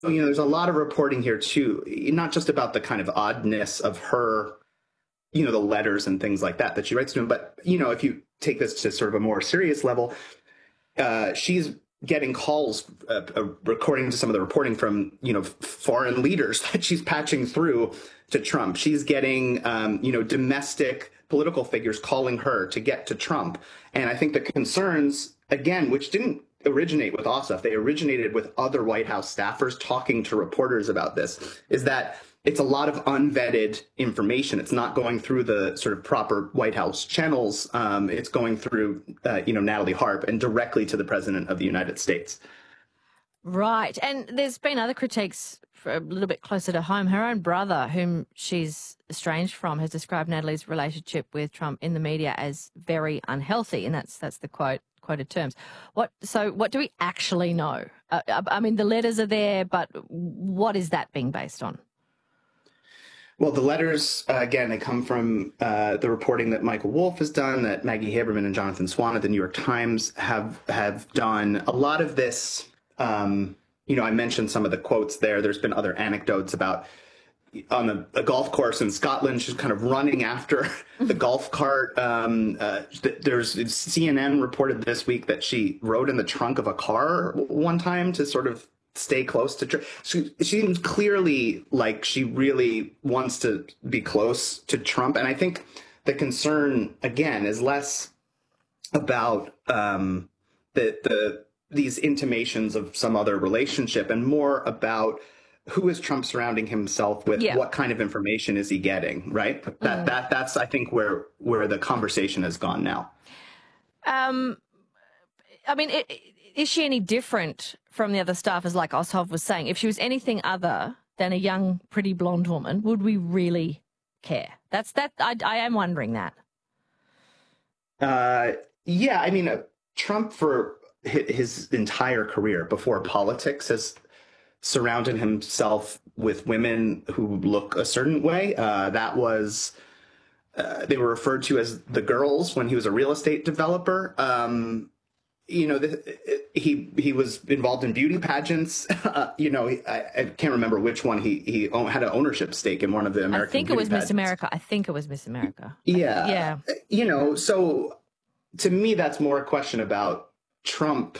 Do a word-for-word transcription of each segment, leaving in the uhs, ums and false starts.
you know, there's a lot of reporting here too, not just about the kind of oddness of her, you know, the letters and things like that that she writes to him, but, you know, if you take this to sort of a more serious level, uh, she's getting calls, uh, uh, according to some of the reporting from, you know, foreign leaders that she's patching through to Trump. She's getting, um, you know, domestic political figures calling her to get to Trump. And I think the concerns, again, which didn't originate with Ossoff, they originated with other White House staffers talking to reporters about this, is that it's a lot of unvetted information. It's not going through the sort of proper White House channels. Um, it's going through, uh, you know, Natalie Harp and directly to the President of the United States. Right. And there's been other critiques for a little bit closer to home. Her own brother, whom she's estranged from, has described Natalie's relationship with Trump in the media as very unhealthy. And that's that's the quote, quoted terms. What So what do we actually know? Uh, I mean, the letters are there, but what is that being based on? Well, the letters, uh, again, they come from uh, the reporting that Michael Wolff has done, that Maggie Haberman and Jonathan Swan at the New York Times have have done. A lot of this, um, you know, I mentioned some of the quotes there. There's been other anecdotes about on a, a golf course in Scotland, she's kind of running after the golf cart. Um, uh, there's C N N reported this week that she rode in the trunk of a car one time to sort of stay close to Trump. She, she seems clearly like she really wants to be close to Trump. And I think the concern, again, is less about um, the, the these intimations of some other relationship and more about who is Trump surrounding himself with? Yeah. What kind of information is he getting? Right. That mm. that that's, I think, where where the conversation has gone now. Um, I mean, it, is she any different from the other staffers, like Ossoff was saying? If she was anything other than a young, pretty blonde woman, would we really care? That's that. I, I am wondering that. Uh, yeah, I mean, uh, Trump for his, his entire career before politics has surrounded himself with women who look a certain way. Uh, that was. Uh, they were referred to as the girls when he was a real estate developer. Um, you know, the, he he was involved in beauty pageants. Uh, you know, I, I can't remember which one. He he had an ownership stake in one of the American. I think it was pageants. Miss America. I think it was Miss America. Yeah, yeah. You know, so to me, that's more a question about Trump,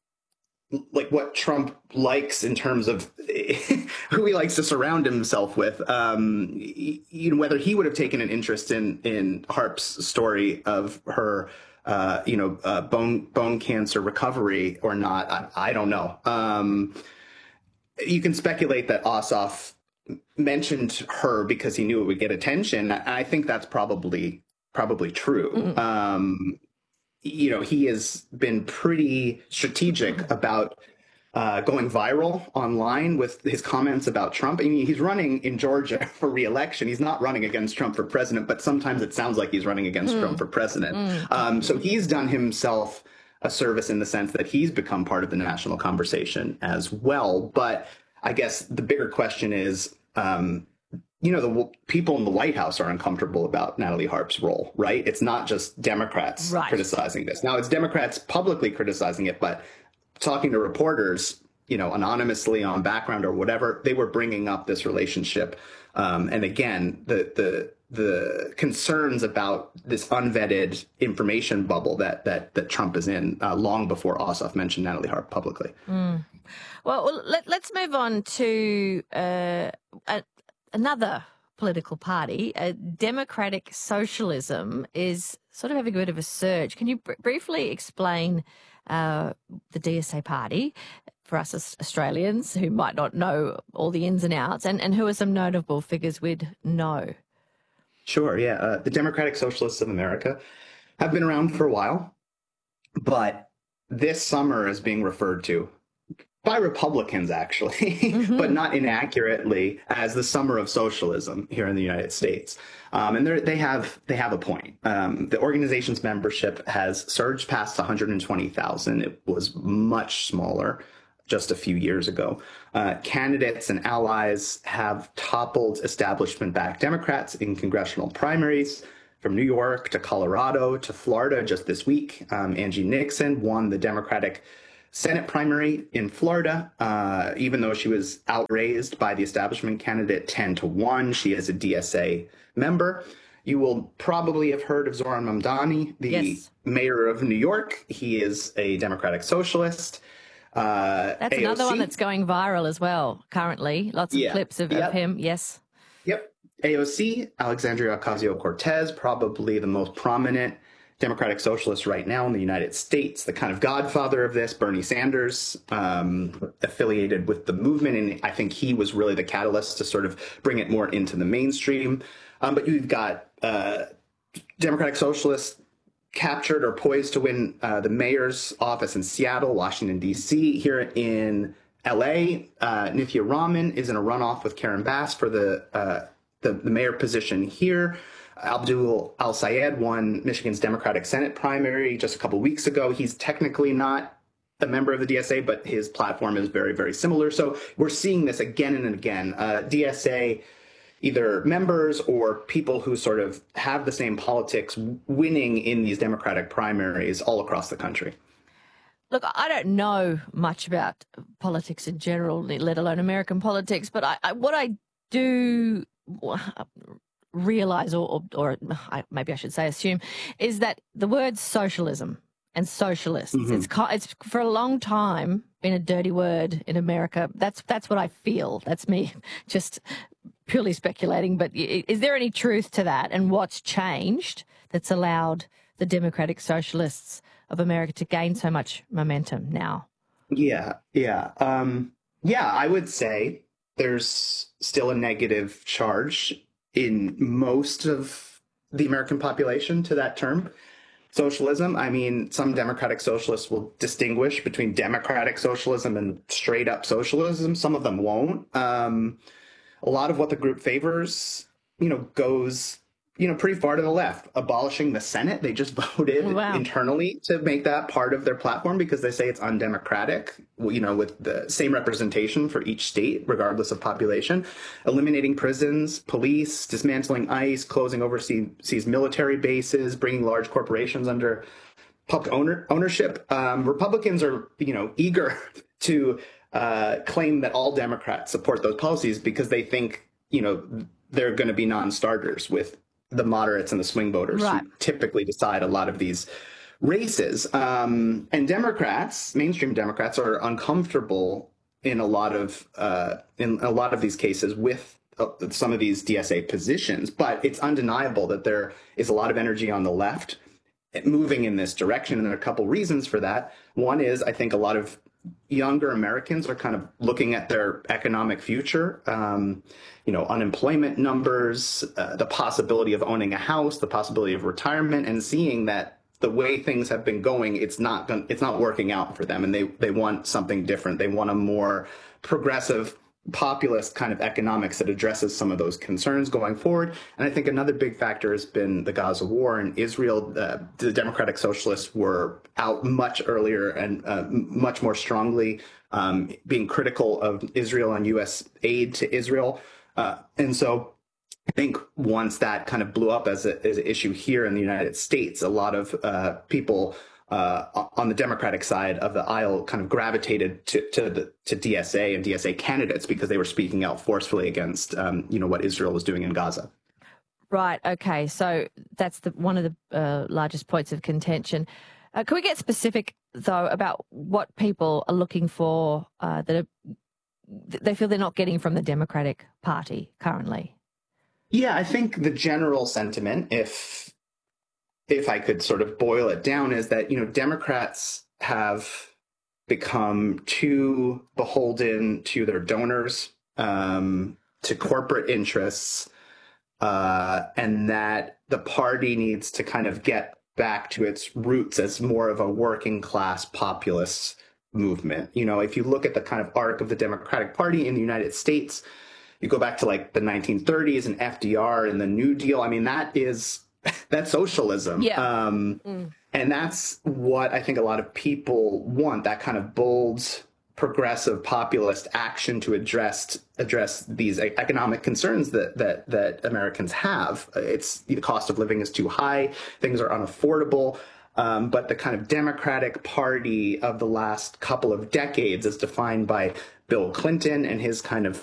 like what Trump likes in terms of who he likes to surround himself with. Um, you know, whether he would have taken an interest in in Harp's story of her. Uh, you know, uh, bone bone cancer recovery or not, I, I don't know. Um, you can speculate that Ossoff mentioned her because he knew it would get attention. I think that's probably probably true. Mm-hmm. Um, you know, he has been pretty strategic about uh, going viral online with his comments about Trump. I mean, he's running in Georgia for re-election. He's not running against Trump for president, but sometimes it sounds like he's running against mm. Trump for president. Mm. Um, so he's done himself a service in the sense that he's become part of the national conversation as well. But I guess the bigger question is, um, you know, the people in the White House are uncomfortable about Natalie Harp's role, right? It's not just Democrats right. criticizing this. Now, it's Democrats publicly criticizing it, but talking to reporters, you know, anonymously on background or whatever, they were bringing up this relationship. Um, and again, the the the concerns about this unvetted information bubble that that that Trump is in uh, long before Ossoff mentioned Natalie Harp publicly. Mm. Well, well let, let's move on to uh, a, another political party. Uh, Democratic Socialism is sort of having a bit of a surge. Can you br- briefly explain Uh, the D S A party for us as Australians who might not know all the ins and outs, and, and who are some notable figures we'd know? Sure, yeah. Uh, the Democratic Socialists of America have been around for a while, but this summer is being referred to by Republicans, actually, mm-hmm. but not inaccurately, as the summer of socialism here in the United States. Um, and they have they have a point. Um, the organization's membership has surged past one hundred twenty thousand. It was much smaller just a few years ago. Uh, candidates and allies have toppled establishment-backed Democrats in congressional primaries, from New York to Colorado to Florida just this week. Um, Angie Nixon won the Democratic Senate primary in Florida. Uh, even though she was outraised by the establishment candidate ten to one, she is a D S A member. You will probably have heard of Zoran Mamdani, the yes. mayor of New York. He is a Democratic Socialist. Uh, that's A O C. Another one that's going viral as well currently. Lots of yeah. clips of, yep. of him. Yes. Yep. A O C, Alexandria Ocasio-Cortez, probably the most prominent Democratic Socialist right now in the United States, the kind of godfather of this. Bernie Sanders, um, affiliated with the movement, and I think he was really the catalyst to sort of bring it more into the mainstream. Um, but you've got uh, Democratic Socialists captured or poised to win uh, the mayor's office in Seattle, Washington, D C. Here in L A, uh, Nithya Raman is in a runoff with Karen Bass for the, uh, the, the mayor position here. Abdul Al-Sayed won Michigan's Democratic Senate primary just a couple weeks ago. He's technically not a member of the D S A, but his platform is very, very similar. So we're seeing this again and again. Uh, D S A, either members or people who sort of have the same politics winning in these Democratic primaries all across the country. Look, I don't know much about politics in general, let alone American politics, but I, I, what I do realize, or, or, or maybe I should say assume, is that the word socialism and socialists, mm-hmm. it's, it's for a long time been a dirty word in America. That's that's what I feel. That's me just purely speculating. But is there any truth to that? And what's changed that's allowed the Democratic Socialists of America to gain so much momentum now? Yeah, yeah. Um, yeah, I would say there's still a negative charge in most of the American population to that term, socialism. I mean, some Democratic Socialists will distinguish between democratic socialism and straight up socialism. Some of them won't. Um, a lot of what the group favors, you know, goes, you know, pretty far to the left. Abolishing the Senate. They just voted wow. internally to make that part of their platform because they say it's undemocratic, you know, with the same representation for each state, regardless of population. Eliminating prisons, police, dismantling ICE, closing overseas military bases, bringing large corporations under public owner, ownership. Um, Republicans are, you know, eager to uh, claim that all Democrats support those policies because they think, you know, they're going to be non-starters with the moderates and the swing voters right. who typically decide a lot of these races. Um, and Democrats, mainstream Democrats, are uncomfortable in a lot of uh, in a lot of these cases with uh, some of these D S A positions. But it's undeniable that there is a lot of energy on the left moving in this direction. And there are a couple reasons for that. One is I think a lot of younger Americans are kind of looking at their economic future, um, you know, unemployment numbers, uh, the possibility of owning a house, the possibility of retirement, and seeing that the way things have been going, it's not going, it's not working out for them, and they they want something different. They want a more progressive, populist kind of economics that addresses some of those concerns going forward. And I think another big factor has been the Gaza war. In Israel, uh, the Democratic Socialists were out much earlier and uh, much more strongly um, being critical of Israel and U S aid to Israel. Uh, and so I think once that kind of blew up as, a, as an issue here in the United States, a lot of uh, people Uh, on the Democratic side of the aisle kind of gravitated to to, the, to D S A and D S A candidates because they were speaking out forcefully against, um, you know, what Israel was doing in Gaza. Right. Okay. So that's the one of the uh, largest points of contention. Uh, can we get specific, though, about what people are looking for uh, that are, they feel they're not getting from the Democratic Party currently? Yeah, I think the general sentiment, if if I could sort of boil it down, is that, you know, Democrats have become too beholden to their donors, um, to corporate interests, uh, and that the party needs to kind of get back to its roots as more of a working class populist movement. You know, if you look at the kind of arc of the Democratic Party in the United States, you go back to like the nineteen thirties and F D R and the New Deal. I mean, that is that's socialism. Yeah. Um, mm. And that's what I think a lot of people want, that kind of bold, progressive, populist action to address address these economic concerns that that that Americans have. It's the cost of living is too high. Things are unaffordable. Um, but the kind of Democratic Party of the last couple of decades, as defined by Bill Clinton and his kind of